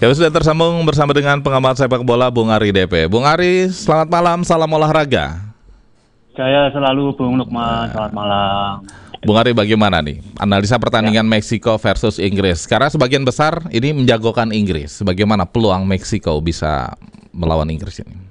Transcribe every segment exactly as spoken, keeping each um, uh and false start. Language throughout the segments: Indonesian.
Kami sudah tersambung bersama dengan pengamat sepak bola Bung Ari D P. Bung Ari, selamat malam, salam olahraga. Saya selalu Bung Lukman, selamat malam. Bung Ari, bagaimana nih analisa pertandingan ya. Meksiko versus Inggris? Karena sebagian besar ini menjagokan Inggris. Bagaimana peluang Meksiko bisa melawan Inggris ini?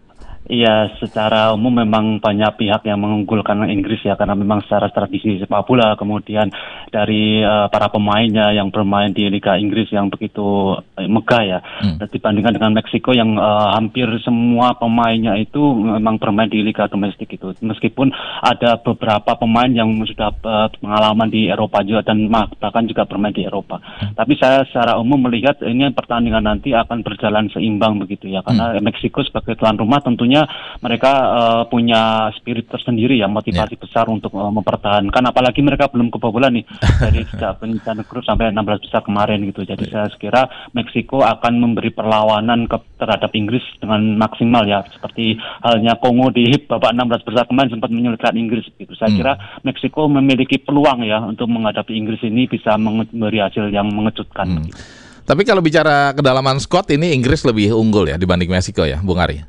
Iya, secara umum memang banyak pihak yang mengunggulkan Inggris ya, karena memang secara tradisi sepak bola, kemudian dari uh, para pemainnya yang bermain di Liga Inggris yang begitu uh, megah ya, hmm. dibandingkan dengan Meksiko yang uh, hampir semua pemainnya itu memang bermain di Liga domestik itu. Meskipun ada beberapa pemain yang sudah uh, pengalaman di Eropa juga dan bahkan juga bermain di Eropa. Hmm. Tapi saya secara umum melihat ini pertandingan nanti akan berjalan seimbang begitu ya, karena hmm. Meksiko sebagai tuan rumah tentunya mereka uh, punya spirit tersendiri ya, motivasi yeah. besar untuk uh, mempertahankan, apalagi mereka belum kebobolan nih dari sejak penyisihan grup sampai enam belas besar kemarin gitu. Jadi yeah. saya kira Meksiko akan memberi perlawanan ke, terhadap Inggris dengan maksimal ya, seperti halnya Kongo di babak enam belas besar kemarin sempat menyulitkan Inggris gitu. Saya hmm. kira Meksiko memiliki peluang ya untuk menghadapi Inggris ini, bisa memberi hasil yang mengejutkan. Hmm. Tapi kalau bicara kedalaman squad ini Inggris lebih unggul ya dibanding Meksiko ya, Bung Ari?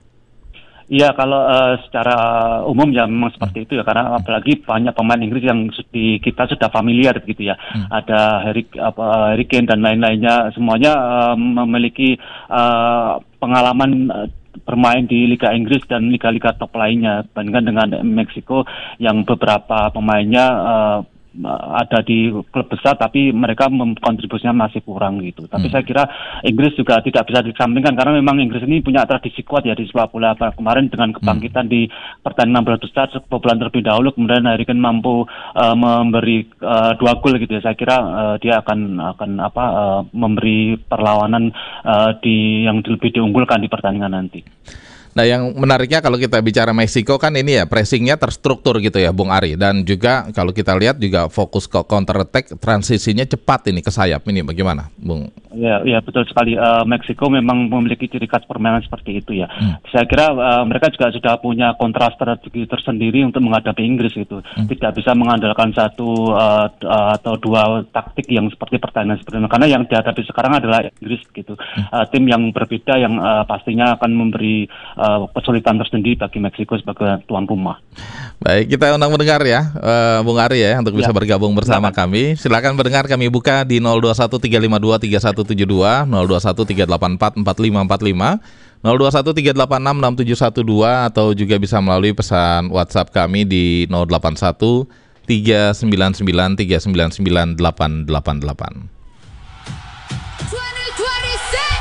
Iya, kalau uh, secara umum ya memang seperti itu ya, karena apalagi banyak pemain Inggris yang di kita sudah familiar gitu ya. Hmm. Ada Harry, apa, Harry Kane dan lain-lainnya, semuanya uh, memiliki uh, pengalaman uh, bermain di Liga Inggris dan liga-liga top lainnya, bandingkan dengan Meksiko yang beberapa pemainnya uh, ada di klub besar tapi mereka kontribusinya masih kurang gitu. Tapi hmm. saya kira Inggris juga tidak bisa dikesampingkan, karena memang Inggris ini punya tradisi kuat ya di sepak bola. Kemarin dengan kebangkitan hmm. di pertandingan enam belas besar, kebobolan terlebih dahulu, kemudian Harry Kane mampu uh, memberi uh, dua gol gitu ya. Saya kira uh, dia akan akan apa uh, memberi perlawanan uh, di yang lebih diunggulkan di pertandingan nanti. Nah, yang menariknya kalau kita bicara Meksiko kan ini ya pressingnya terstruktur gitu ya Bung Ari, dan juga kalau kita lihat juga fokus ke counter attack, transisinya cepat ini ke sayap, ini bagaimana Bung? Ya, ya betul sekali. Uh, Meksiko memang memiliki ciri khas permainan seperti itu ya. Hmm. Saya kira uh, mereka juga sudah punya kontras strategi tersendiri untuk menghadapi Inggris gitu. Hmm. Tidak bisa mengandalkan satu uh, uh, atau dua taktik yang seperti pertandingan sebelumnya, karena yang dihadapi sekarang adalah Inggris gitu. Hmm. Uh, tim yang berbeda yang uh, pastinya akan memberi uh, kesulitan tersendiri bagi Meksiko sebagai tuan rumah. Baik, kita undang mendengar ya, uh, Bung Ari ya, untuk bisa ya. bergabung bersama Silakan. kami. Silakan mendengar, kami buka di nol dua satu tiga lima dua tiga satu tujuh dua, nol dua satu tiga delapan empat empat lima empat lima, nol dua satu tiga delapan enam enam tujuh satu dua, atau juga bisa melalui pesan WhatsApp kami di nol delapan satu tiga sembilan sembilan tiga sembilan sembilan delapan delapan delapan. dua ribu dua puluh enam